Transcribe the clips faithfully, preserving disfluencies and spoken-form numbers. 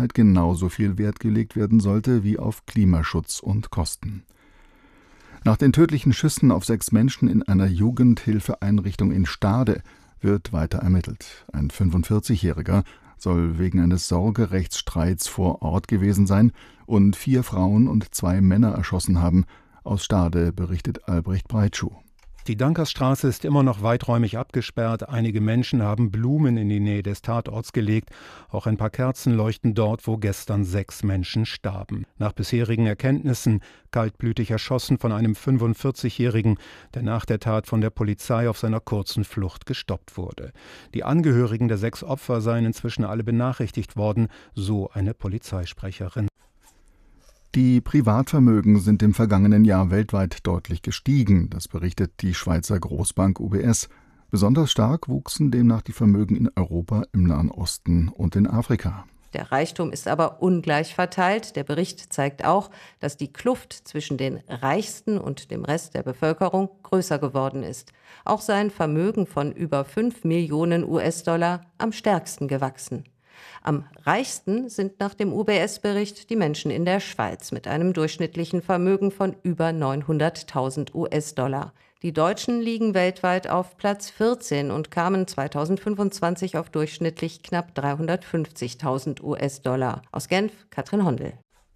Sicherheit genauso viel Wert gelegt werden sollte wie auf Klimaschutz und Kosten. Nach den tödlichen Schüssen auf sechs Menschen in einer Jugendhilfeeinrichtung in Stade wird weiter ermittelt. Ein fünfundvierzigjähriger soll wegen eines Sorgerechtsstreits vor Ort gewesen sein und vier Frauen und zwei Männer erschossen haben. Aus Stade berichtet Albrecht Breitschuh. Die Dankersstraße ist immer noch weiträumig abgesperrt. Einige Menschen haben Blumen in die Nähe des Tatorts gelegt. Auch ein paar Kerzen leuchten dort, wo gestern sechs Menschen starben. Nach bisherigen Erkenntnissen kaltblütig erschossen von einem fünfundvierzigjährigen, der nach der Tat von der Polizei auf seiner kurzen Flucht gestoppt wurde. Die Angehörigen der sechs Opfer seien inzwischen alle benachrichtigt worden, so eine Polizeisprecherin. Die Privatvermögen sind im vergangenen Jahr weltweit deutlich gestiegen, das berichtet die Schweizer Großbank U B S. Besonders stark wuchsen demnach die Vermögen in Europa, im Nahen Osten und in Afrika. Der Reichtum ist aber ungleich verteilt. Der Bericht zeigt auch, dass die Kluft zwischen den Reichsten und dem Rest der Bevölkerung größer geworden ist. Auch sei ein Vermögen von über fünf Millionen U S-Dollar am stärksten gewachsen. Am reichsten sind nach dem U B S-Bericht die Menschen in der Schweiz mit einem durchschnittlichen Vermögen von über neunhunderttausend U S-Dollar. Die Deutschen liegen weltweit auf Platz vierzehn und kamen zweitausendfünfundzwanzig auf durchschnittlich knapp dreihundertfünfzigtausend U S-Dollar. Aus Genf, Katrin Hondel.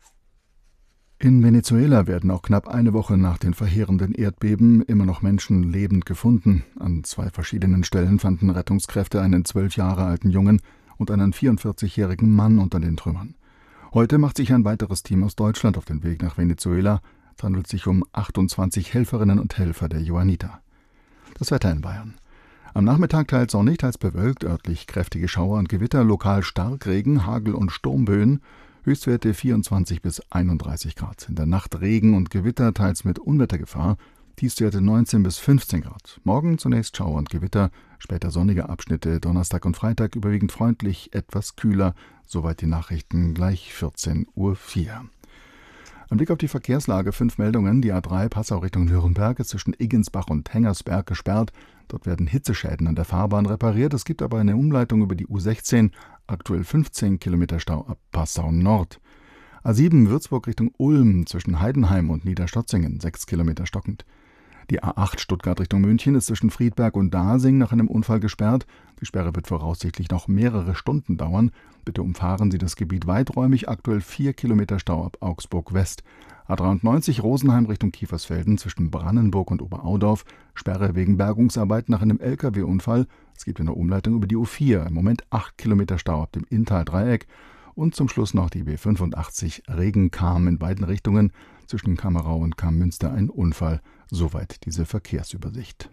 In Venezuela werden auch knapp eine Woche nach den verheerenden Erdbeben immer noch Menschen lebend gefunden. An zwei verschiedenen Stellen fanden Rettungskräfte einen zwölf Jahre alten Jungen und einen vierundvierzigjährigen Mann unter den Trümmern. Heute macht sich ein weiteres Team aus Deutschland auf den Weg nach Venezuela. Es handelt sich um achtundzwanzig Helferinnen und Helfer der Johanniter. Das Wetter in Bayern. Am Nachmittag teils sonnig, teils bewölkt, örtlich kräftige Schauer und Gewitter, lokal Starkregen, Hagel und Sturmböen, Höchstwerte vierundzwanzig bis einunddreißig Grad. In der Nacht Regen und Gewitter, teils mit Unwettergefahr, Tiefstwerte neunzehn bis fünfzehn Grad. Morgen zunächst Schauer und Gewitter, später sonnige Abschnitte, Donnerstag und Freitag überwiegend freundlich, etwas kühler, soweit die Nachrichten gleich vierzehn Uhr vier. Ein Blick auf die Verkehrslage, fünf Meldungen. Die A drei Passau Richtung Nürnberg ist zwischen Iggensbach und Hengersberg gesperrt. Dort werden Hitzeschäden an der Fahrbahn repariert. Es gibt aber eine Umleitung über die U sechzehn, aktuell fünfzehn Kilometer Stau ab Passau Nord. A sieben Würzburg Richtung Ulm zwischen Heidenheim und Niederstotzingen, sechs Kilometer stockend. Die A acht Stuttgart Richtung München ist zwischen Friedberg und Dasing nach einem Unfall gesperrt. Die Sperre wird voraussichtlich noch mehrere Stunden dauern. Bitte umfahren Sie das Gebiet weiträumig, aktuell vier Kilometer Stau ab Augsburg West. A dreiundneunzig Rosenheim Richtung Kiefersfelden zwischen Brannenburg und Oberaudorf. Sperre wegen Bergungsarbeit nach einem L K W-Unfall. Es gibt eine Umleitung über die U vier. Im Moment acht Kilometer Stau ab dem Inntal-Dreieck. Und zum Schluss noch die B fünfundachtzig Regen-Cham in beiden Richtungen. Zwischen Kammerau und Cham-Münster ein Unfall. Soweit diese Verkehrsübersicht.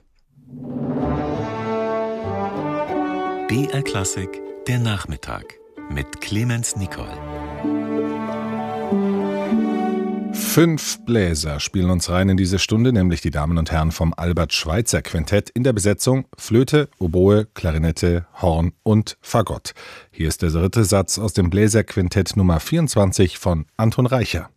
B R Klassik, der Nachmittag mit Clemens Nicol. Fünf Bläser spielen uns rein in diese Stunde, nämlich die Damen und Herren vom Albert-Schweitzer-Quintett in der Besetzung Flöte, Oboe, Klarinette, Horn und Fagott. Hier ist der dritte Satz aus dem Bläserquintett Nummer vierundzwanzig von Anton Reicher.